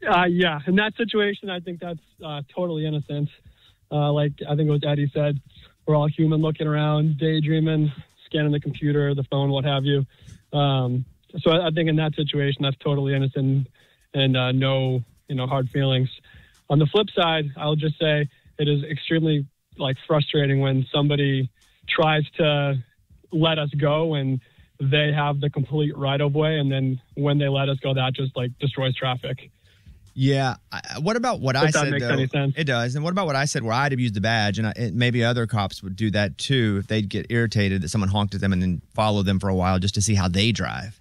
Yeah, in that situation, I think that's totally innocent. Like I think it was Eddie said, we're all human looking around, daydreaming, scanning the computer, the phone, what have you. So I think in that situation, that's totally innocent and no, hard feelings. On the flip side, I'll just say it is extremely frustrating when somebody tries to let us go and they have the complete right of way, and then when they let us go, that just destroys traffic. Yeah. What about what I said? That makes any sense. It does. And what about what I said, where I'd have used the badge, and maybe other cops would do that too if they'd get irritated that someone honked at them and then follow them for a while just to see how they drive.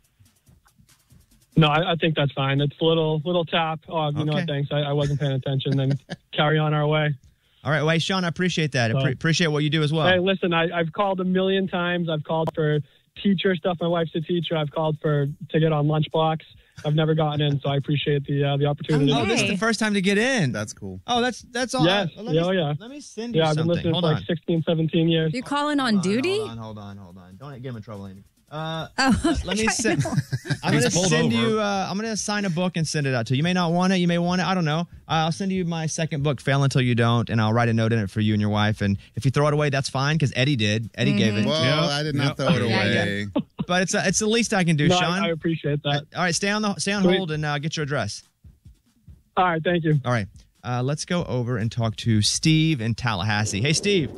No, I think that's fine. It's a little tap. Oh, you know what? Thanks. I wasn't paying attention. Then carry on our way. All right. Well, Sean, I appreciate that. Appreciate what you do as well. Hey, listen, I've called a million times. I've called for teacher stuff. My wife's a teacher. I've called to get on Lunchbox. I've never gotten in, so I appreciate the opportunity. Oh, this is the first time to get in. That's cool. Oh, that's all. Yes. Let me send you something. I've been listening for 16, 17 years. You're calling on duty? Hold on. Don't get him in trouble, Andy. Let me send. I'm going to send you. I'm going to sign a book and send it out to you. You may not want it. You may want it. I don't know. I'll send you my second book, Fail Until You Don't, and I'll write a note in it for you and your wife. And if you throw it away, that's fine because Eddie did. Eddie gave it. Well, I did not throw it away. But it's the least I can do, Sean. I appreciate that. All right, stay on hold and get your address. All right, thank you. All right, let's go over and talk to Steve in Tallahassee. Hey, Steve.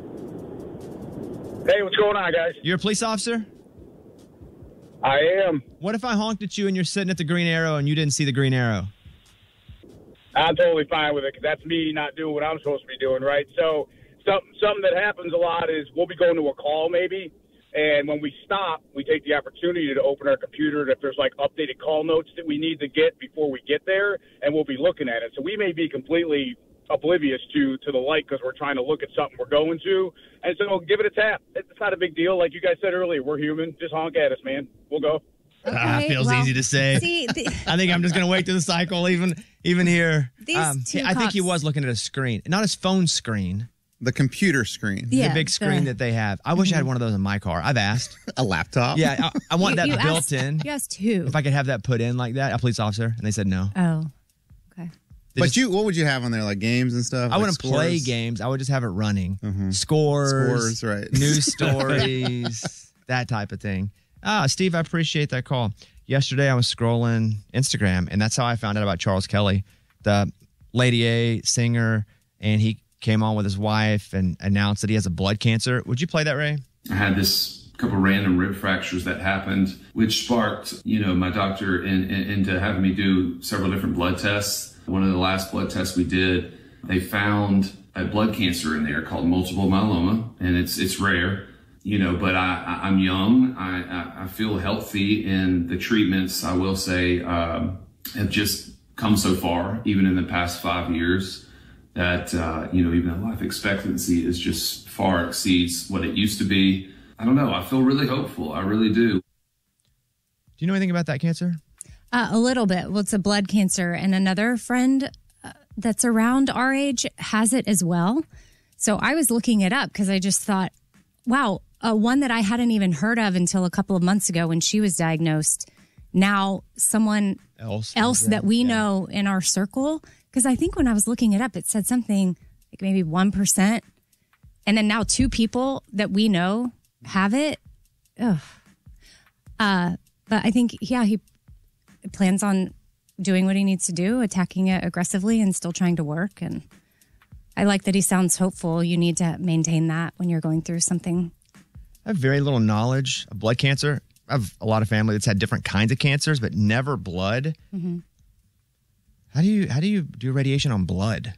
Hey, what's going on, guys? You're a police officer? I am. What if I honked at you and you're sitting at the green arrow and you didn't see the green arrow? I'm totally fine with it because that's me not doing what I'm supposed to be doing, right? So something that happens a lot is we'll be going to a call maybe, and when we stop, we take the opportunity to open our computer, and if there's updated call notes that we need to get before we get there, and we'll be looking at it. So we may be completely oblivious to the light because we're trying to look at something we're going to, and so give it a tap. It's not a big deal. Like you guys said earlier, we're human. Just honk at us, man. We'll go. Okay, feels easy to say. See, I think I'm just going to wait to the cycle even here. I think he was looking at a screen, not his phone screen. The computer screen. The big screen that they have. I wish I had one of those in my car. I've asked. A laptop? Yeah, I want that built in. You asked who? If I could have that put in like that, a police officer, and they said no. Oh, okay. But what would you have on there, like games and stuff? I wouldn't play games. I would just have it running. Scores, right. News stories, that type of thing. Steve, I appreciate that call. Yesterday, I was scrolling Instagram, and that's how I found out about Charles Kelly, the Lady A singer, and he came on with his wife and announced that he has a blood cancer. Would you play that, Ray? I had this couple random rib fractures that happened, which sparked, my doctor into having me do several different blood tests. One of the last blood tests we did, they found a blood cancer in there called multiple myeloma, and it's rare, but I'm young. I feel healthy, and the treatments, I will say, have just come so far, even in the past 5 years, that, even the life expectancy is just far exceeds what it used to be. I don't know. I feel really hopeful. I really do. Do you know anything about that cancer? A little bit. Well, it's a blood cancer, and another friend that's around our age has it as well. So I was looking it up because I just thought, wow, one that I hadn't even heard of until a couple of months ago when she was diagnosed. Now someone else that we know in our circle, because I think when I was looking it up, it said something like maybe 1%. And then now 2 people that we know have it. Ugh. But I think, he plans on doing what he needs to do, attacking it aggressively and still trying to work. And I like that he sounds hopeful. You need to maintain that when you're going through something. I have very little knowledge of blood cancer. I have a lot of family that's had different kinds of cancers, but never blood. Mm-hmm. How do you do radiation on blood?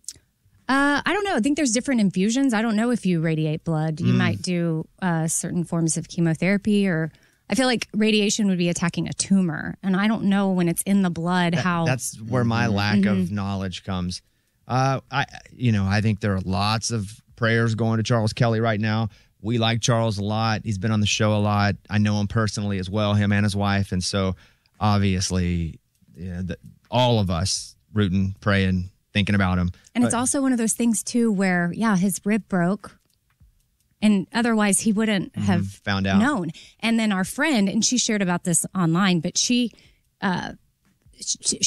I don't know. I think there's different infusions. I don't know if you radiate blood. You might do certain forms of chemotherapy, or I feel like radiation would be attacking a tumor, and I don't know when it's in the blood how. That's where my lack of knowledge comes. I think there are lots of prayers going to Charles Kelly right now. We like Charles a lot. He's been on the show a lot. I know him personally as well, him and his wife. And so obviously, all of us rooting, praying, thinking about him. And it's also one of those things too where, his rib broke and otherwise he wouldn't have found out. Known. And then our friend, and she shared about this online, but she